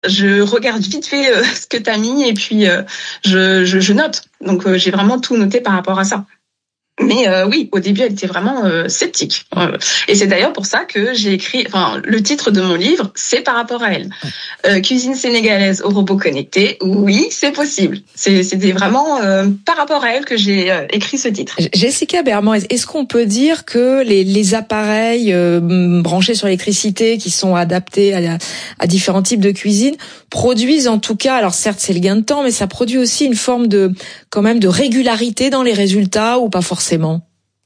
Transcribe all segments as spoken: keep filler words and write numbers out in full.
je regarde vite fait euh, ce que t'as mis et puis euh, je, je, je note. Donc euh, j'ai vraiment tout noté par rapport à ça. Mais euh, oui, au début, elle était vraiment euh, sceptique. Euh, et c'est d'ailleurs pour ça que j'ai écrit, enfin, le titre de mon livre, c'est par rapport à elle. Euh, Cuisine sénégalaise aux robots connectés, oui, c'est possible. C'est, c'était vraiment euh, par rapport à elle que j'ai euh, écrit ce titre. Jessica Berman, est-ce qu'on peut dire que les, les appareils euh, branchés sur l'électricité qui sont adaptés à, à différents types de cuisine produisent en tout cas, alors certes c'est le gain de temps, mais ça produit aussi une forme de, quand même, de régularité dans les résultats ou pas forcément?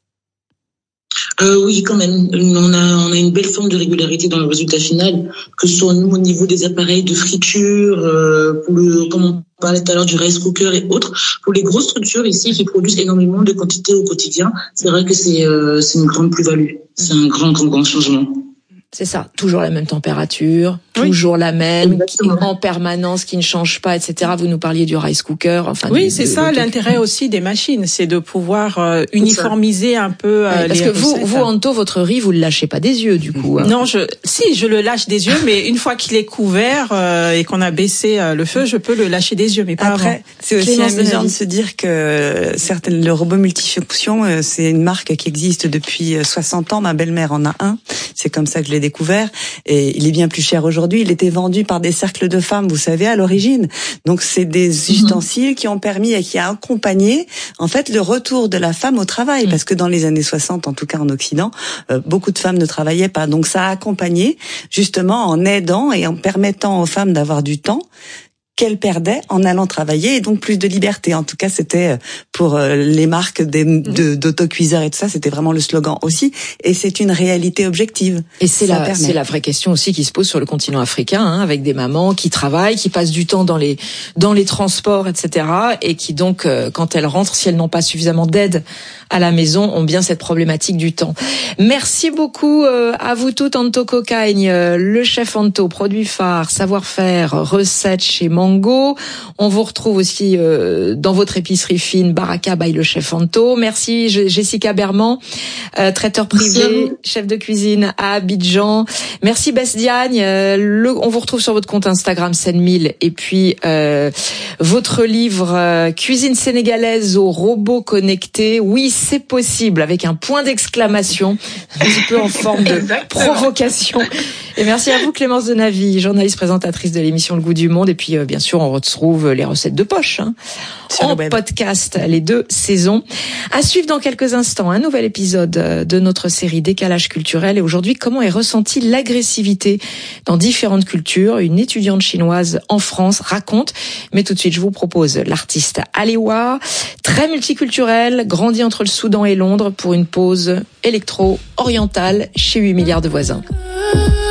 Euh, oui, quand même. On a, on a une belle forme de régularité dans le résultat final, que ce soit nous au niveau des appareils de friture, euh, pour le, comme on parlait tout à l'heure du rice cooker et autres. Pour les grosses structures ici qui produisent énormément de quantité au quotidien, c'est vrai que c'est, euh, c'est une grande plus-value. C'est un grand, grand, grand changement. C'est ça, toujours la même température, oui. toujours la même, Exactement. en permanence, qui ne change pas, et cetera. Vous nous parliez du rice cooker, enfin. Oui, du, c'est de, ça de, l'intérêt aussi des machines, c'est de pouvoir euh, uniformiser un peu euh, ouais, parce les que vous, recettes. vous, Anto, votre riz, vous le lâchez pas des yeux, du coup. Hein. Non, je, si, je le lâche des yeux, mais une fois qu'il est couvert euh, et qu'on a baissé euh, le feu, je peux le lâcher des yeux, mais pas Après, avant. c'est aussi Clémence amusant de se dire que certaines, le robot multifonction, euh, c'est une marque qui existe depuis soixante ans. Ma belle-mère en a un. C'est comme ça que je l'ai découvert. Et il est bien plus cher aujourd'hui. Il était vendu par des cercles de femmes, vous savez, à l'origine. Donc c'est des ustensiles qui ont permis et qui a accompagné en fait le retour de la femme au travail, parce que dans les années soixante, en tout cas en Occident, euh, beaucoup de femmes ne travaillaient pas. Donc ça a accompagné justement en aidant et en permettant aux femmes d'avoir du temps qu'elles perdaient en allant travailler, et donc plus de liberté. En tout cas, c'était pour les marques des, de, d'autocuiseurs et tout ça, c'était vraiment le slogan aussi. Et c'est une réalité objective. Et c'est ça la, permet. c'est la vraie question aussi qui se pose sur le continent africain, hein, avec des mamans qui travaillent, qui passent du temps dans les dans les transports, et cetera, et qui donc, euh, quand elles rentrent, si elles n'ont pas suffisamment d'aide à la maison, ont bien cette problématique du temps. Merci beaucoup euh, à vous toutes, Anto Cocagne, euh, le chef Anto, produit phare, savoir-faire, recettes chez Mango. On vous retrouve aussi euh, dans votre épicerie fine, Baraka by le chef Anto. Merci Jessica Berman, euh, traiteur privé, chef de cuisine à Abidjan. Merci Bess Diagne. Euh, le, on vous retrouve sur votre compte Instagram Seine mille, et puis euh, votre livre euh, Cuisine sénégalaise aux robots connectés. Oui, c'est possible, avec un point d'exclamation, un petit peu en forme de provocation. Et merci à vous Clémence Denavy, journaliste présentatrice de l'émission Le Goût du Monde. Et puis euh, bien sûr, on retrouve les recettes de poche hein, en podcast, les deux saisons. À suivre dans quelques instants, un nouvel épisode de notre série Décalage culturel. Et aujourd'hui, comment est ressentie l'agressivité dans différentes cultures? Une étudiante chinoise en France raconte. Mais tout de suite, je vous propose l'artiste Alewa, très multiculturel, grandi entre le Soudan et Londres pour une pause électro-orientale chez huit milliards de voisins.